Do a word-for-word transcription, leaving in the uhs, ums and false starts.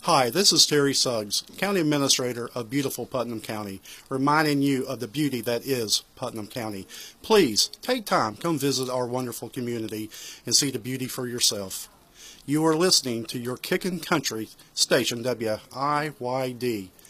Hi, this is Terry Suggs, County Administrator of beautiful Putnam County, reminding you of the beauty that is Putnam County. Please, take time, come visit our wonderful community and see the beauty for yourself. You are listening to your Kickin' Country station, W I Y D.